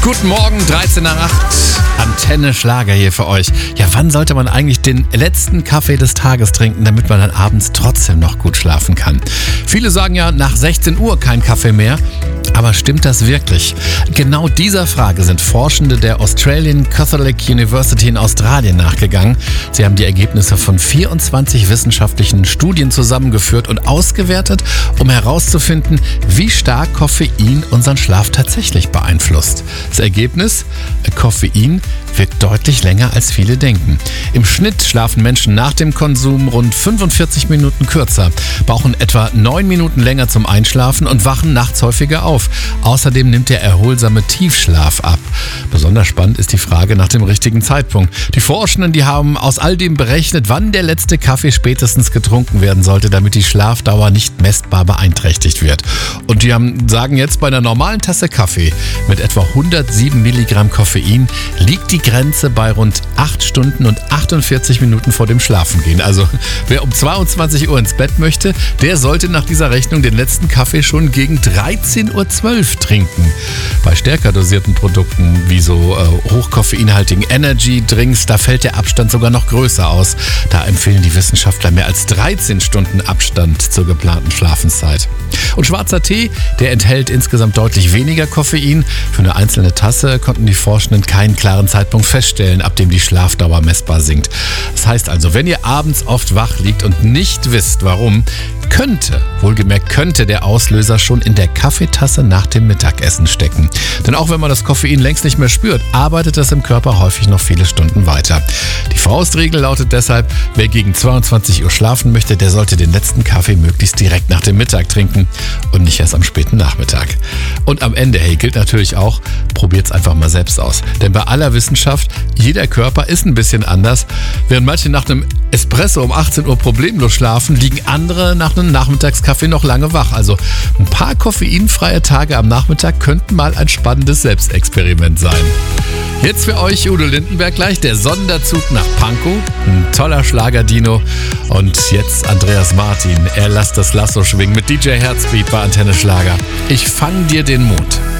Guten Morgen, 13 nach 8. Antenne Schlager hier für euch. Ja, wann sollte man eigentlich den letzten Kaffee des Tages trinken, damit man dann abends trotzdem noch gut schlafen kann? Viele sagen ja, nach 16 Uhr kein Kaffee mehr. Aber stimmt das wirklich? Genau dieser Frage sind Forschende der Australian Catholic University in Australien nachgegangen. Sie haben die Ergebnisse von 24 wissenschaftlichen Studien zusammengeführt und ausgewertet, um herauszufinden, wie stark Koffein unseren Schlaf tatsächlich beeinflusst. Das Ergebnis? Koffein wirkt deutlich länger, als viele denken. Im Schnitt schlafen Menschen nach dem Konsum rund 45 Minuten kürzer, brauchen etwa 9 Minuten länger zum Einschlafen und wachen nachts häufiger auf. Außerdem nimmt der erholsame Tiefschlaf ab. Besonders spannend ist die Frage nach dem richtigen Zeitpunkt. Die Forschenden, die haben aus all dem berechnet, wann der letzte Kaffee spätestens getrunken werden sollte, damit die Schlafdauer nicht messbar beeinträchtigt wird. Und die sagen jetzt, bei einer normalen Tasse Kaffee mit etwa 107 Milligramm Koffein liegt die Grenze bei rund 8 Stunden und 48 Minuten vor dem Schlafengehen. Also wer um 22 Uhr ins Bett möchte, der sollte nach dieser Rechnung den letzten Kaffee schon gegen 13:12 Uhr trinken. Bei stärker dosierten Produkten wie so hochkoffeinhaltigen Energy-Drinks, da fällt der Abstand sogar noch größer aus. Da empfehlen die Wissenschaftler mehr als 13 Stunden Abstand zur geplanten Schlafenszeit. Und schwarzer Tee, der enthält insgesamt deutlich weniger Koffein. Für eine einzelne Tasse konnten die Forschenden keinen klaren Zeitpunkt feststellen, ab dem die Schlafdauer messbar sinkt. Das heißt also, wenn ihr abends oft wach liegt und nicht wisst, warum, wohlgemerkt könnte der Auslöser schon in der Kaffeetasse nach dem Mittagessen stecken. Denn auch wenn man das Koffein längst nicht mehr spürt, arbeitet es im Körper häufig noch viele Stunden weiter. Die Faustregel lautet deshalb, wer gegen 22 Uhr schlafen möchte, der sollte den letzten Kaffee möglichst direkt nach dem Mittag trinken und nicht erst am späten Nachmittag. Und am Ende, gilt natürlich auch, probiert's einfach mal selbst aus. Denn bei aller Wissenschaft, jeder Körper ist ein bisschen anders. Während manche nach einem Espresso um 18 Uhr problemlos schlafen, liegen andere nach einem Nachmittagskaffee noch lange wach. Also ein paar koffeinfreie Tage am Nachmittag könnten mal ein spannendes Selbstexperiment sein. Jetzt für euch Udo Lindenberg gleich, der Sonderzug nach Pankow. Ein toller Schlager-Dino. Und jetzt Andreas Martin. Er lässt das Lasso schwingen mit DJ Herzbeat bei Antenne Schlager. Ich fang dir den Mond.